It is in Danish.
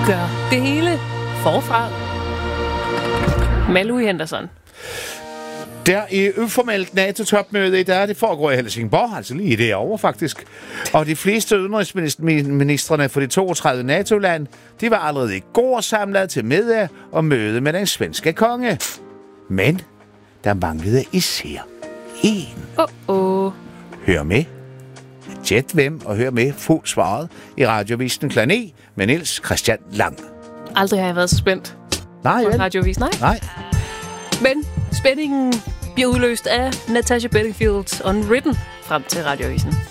gør det hele forfra. Malou Henderson. Der er uformelt NATO-topmøde i dag. Det foregår i Helsingborg, altså lige derovre faktisk. Og de fleste udenrigsministrene for de 32 NATO-land, de var allerede i går samlet til middag og møde med den svenske konge. Men der manglede især én. Hør med. Gæt hvem og hør med fuld svaret i Radiovisen kl. 9 med Niels Christian Lang. Aldrig har jeg været så spændt. Nej, på Radiovis, nej. Men spændingen bliver udløst af Natasha Bedingfields Unwritten frem til Radiovisen.